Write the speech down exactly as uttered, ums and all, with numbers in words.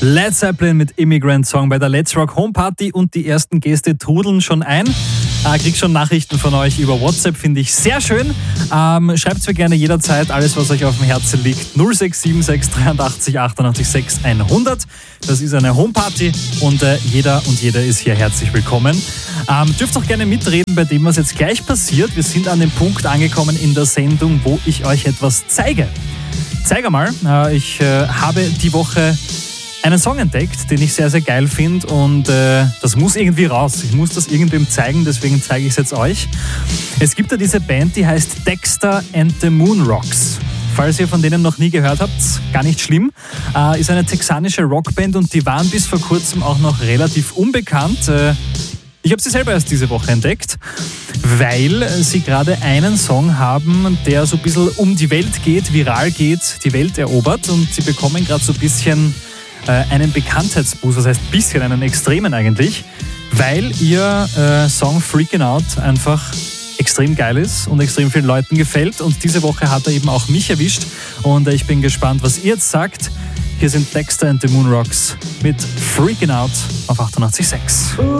Led Zeppelin mit Immigrant Song bei der Let's Rock Home Party und die ersten Gäste trudeln schon ein. Äh, krieg schon Nachrichten von euch über WhatsApp, finde ich sehr schön. Ähm, Schreibt mir gerne jederzeit alles, was euch auf dem Herzen liegt. null sechs sieben sechs dreiundachtzig achtundachtzig sechs hundert. Das ist eine Home Party und äh, jeder und jede ist hier herzlich willkommen. Ähm, dürft auch gerne mitreden bei dem, was jetzt gleich passiert. Wir sind an dem Punkt angekommen in der Sendung, wo ich euch etwas zeige. Zeig mal, äh, ich äh, habe die Woche einen Song entdeckt, den ich sehr, sehr geil finde und äh, das muss irgendwie raus. Ich muss das irgendwem zeigen, deswegen zeige ich es jetzt euch. Es gibt da diese Band, die heißt Dexter and the Moonrocks. Falls ihr von denen noch nie gehört habt, gar nicht schlimm. Äh, ist eine texanische Rockband und die waren bis vor kurzem auch noch relativ unbekannt. Äh, ich habe sie selber erst diese Woche entdeckt, weil sie gerade einen Song haben, der so ein bisschen um die Welt geht, viral geht, die Welt erobert und sie bekommen gerade so ein bisschen einen Bekanntheitsboost, das heißt ein bisschen, einen extremen eigentlich, weil ihr äh, Song Freaking Out einfach extrem geil ist und extrem vielen Leuten gefällt und diese Woche hat er eben auch mich erwischt und äh, ich bin gespannt, was ihr jetzt sagt. Hier sind Dexter and the Moonrocks mit Freaking Out auf achtundachtzig Komma sechs.